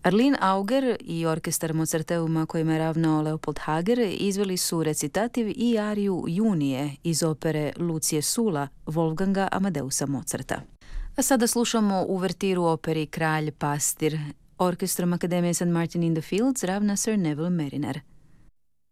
Arlene Auger i orkestar Mozarteuma kojima je ravnao Leopold Hager izveli su recitativ i ariju Junije iz opere Lucije Sula Wolfganga Amadeusa Mozarta. A sada slušamo uvertiru operi Kralj pastir. Orkestrom Akademije St. Martin in the Fields ravna Sir Neville Mariner.